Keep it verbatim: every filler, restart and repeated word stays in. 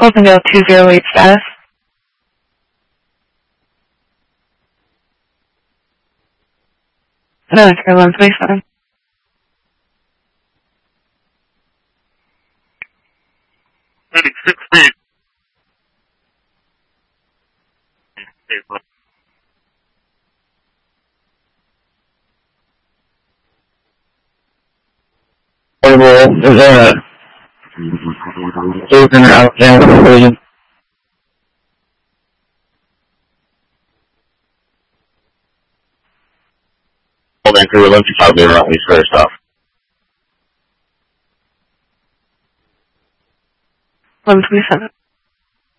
Closingdale two zero eight status. No, it's eleven twenty-seven. thirty-six feet. Is there a open or out down collision? Vancouver, eleven two five, they were on lease first off. eleven twenty-seven.